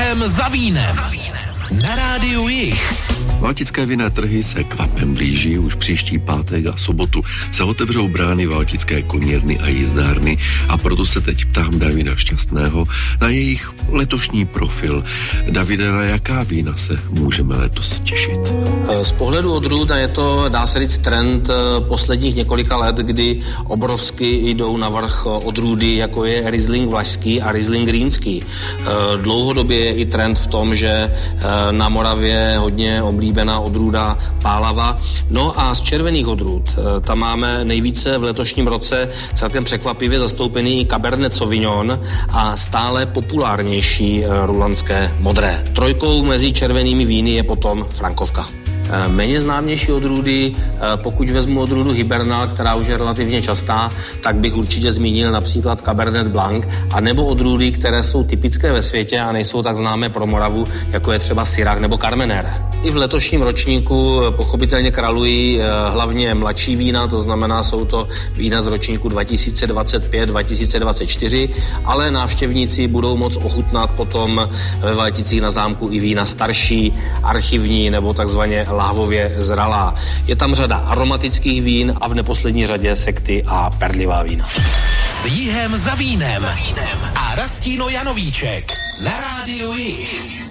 Jihem za vínem. Na rádiu Jih. Valtické vinné trhy se kvapem blíží, už příští pátek a sobotu se otevřou brány Valtické konírny a jízdárny a proto se teď ptám Davida Šťastného na jejich letošní profil. Davide, na jaká vína se můžeme letos těšit? Z pohledu odrůd je to, dá se říct, trend posledních několika let, kdy obrovsky jdou na vrch odrůdy, jako je Riesling vlašský a Riesling rýnský. Dlouhodobě je i trend v tom, že na Moravě je hodně oblíbená odrůda Pálava. No a z červených odrůd, tam máme nejvíce v letošním roce celkem překvapivě zastoupený i Cabernet Sauvignon a stále populárnější rulandské modré. Trojkou mezi červenými víny je potom Frankovka. Méně známější odrůdy, pokud vezmu odrůdu Hibernal, která už je relativně častá, tak bych určitě zmínil například Cabernet Blanc, anebo odrůdy, které jsou typické ve světě a nejsou tak známé pro Moravu, jako je třeba Syrah nebo Carmenère. I v letošním ročníku pochopitelně králují hlavně mladší vína, to znamená, jsou to vína z ročníku 2025-2024, ale návštěvníci budou moct ochutnat potom ve Valticích na zámku i vína starší, archivní nebo takzvaně lahvově zralá. Je tam řada aromatických vín a v neposlední řadě sekty a perlivá vína. S Jihem za vínem a Rastino Janovíček na rádiu Jih.